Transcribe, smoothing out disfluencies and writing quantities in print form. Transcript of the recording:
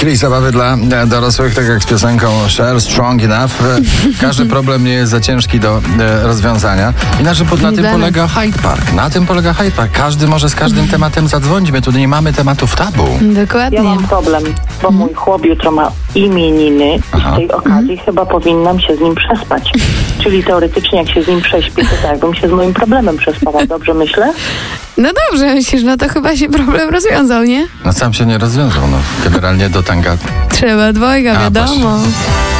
czyli zabawy dla dorosłych, tak jak z piosenką Cher, Strong Enough. Każdy problem nie jest za ciężki do rozwiązania. Inaczej na tym polega Hyde Park. Na tym polega Hyde Park. Każdy może z każdym tematem zadzwonić. My tutaj nie mamy tematów tabu. Dokładnie. Ja mam problem, bo mój chłop jutro ma imieniny i z tej okazji chyba powinnam się z nim przespać. Czyli teoretycznie jak się z nim prześpię, to tak jakbym się z moim problemem przespała. Dobrze myślę? No dobrze, myślisz, no to chyba się problem rozwiązał, nie? No sam się nie rozwiązał. No. Generalnie do tanga Trzeba dwojga, wiadomo. Proszę.